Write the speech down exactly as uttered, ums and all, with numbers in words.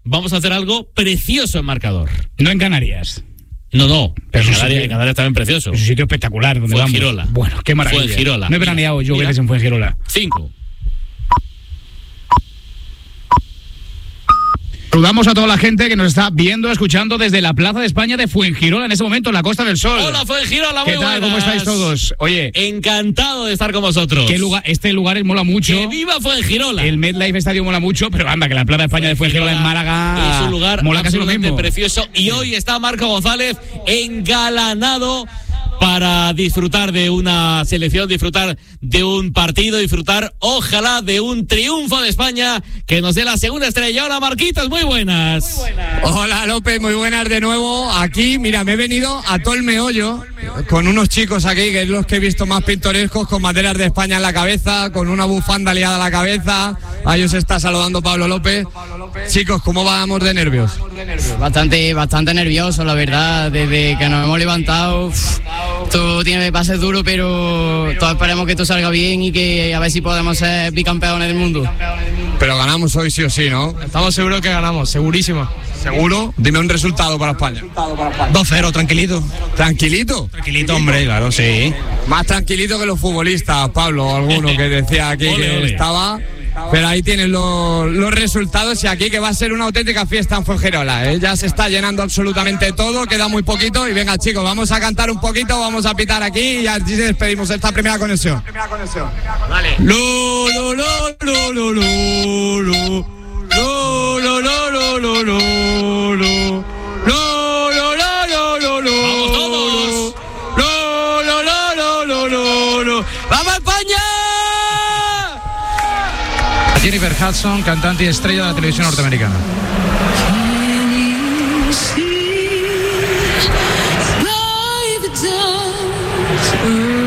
vamos a hacer algo precioso en marcador. No en Canarias. No, no, pero en Canarias, en Canarias también precioso. Es un sitio espectacular donde vamos. Fuengirola. Bueno, qué maravilla. Fuengirola. No he veraneado yo veces en Fuengirola. Cinco. Saludamos a toda la gente que nos está viendo, escuchando desde la Plaza de España de Fuengirola en este momento, en la Costa del Sol. Hola, Fuengirola, muy ¿Qué tal? buenas. ¿Cómo estáis todos? Oye, encantado de estar con vosotros. ¿Qué lugar? Este lugar mola mucho. ¡Que viva Fuengirola! El MetLife Estadio mola mucho, pero anda, que la Plaza de España de Fuengirola en Málaga es un lugar mola casi lo absolutamente mismo. precioso. Y hoy está Marco González engalanado para disfrutar de una selección, disfrutar de un partido, disfrutar, ojalá, de un triunfo de España que nos dé la segunda estrella. Hola, Marquitos, muy buenas. Muy buenas. Hola, López, muy buenas de nuevo. Aquí, mira, me he venido a todo el meollo con unos chicos aquí, que es los que he visto más pintorescos, con banderas de España en la cabeza, con una bufanda liada a la cabeza. A ellos está saludando Pablo López. Chicos, ¿cómo vamos de nervios? Bastante, bastante nervioso, la verdad, desde que nos hemos levantado. Uff, esto tiene que ser duro, pero todos esperemos que esto salga bien y que a ver si podemos ser bicampeones del mundo. Pero ganamos hoy sí o sí, ¿no? Estamos seguros que ganamos, segurísimo. ¿Seguro? Dime un resultado para España. dos cero, tranquilito. ¿Tranquilito? Tranquilito, hombre, claro, sí. Más tranquilito que los futbolistas, Pablo, alguno que decía aquí Ole, que ole. estaba... Pero ahí tienen los, los resultados y aquí que va a ser una auténtica fiesta en Fuengirola, ¿eh? Ya se está llenando absolutamente todo, queda muy poquito y venga chicos, vamos a cantar un poquito, vamos a pitar aquí y así despedimos esta primera conexión. Vale. Lo, lo, lo, lo, lo, lo, lo. Lo, lo, lo, lo, lo, lo, lo. Lo, lo, lo, lo, lo, lo. ¡Vamos todos! Lo, lo, lo, lo, lo, lo, lo. ¡Vamos España! Jennifer Hudson, cantante y estrella de la televisión norteamericana. Can you see by the dawn's early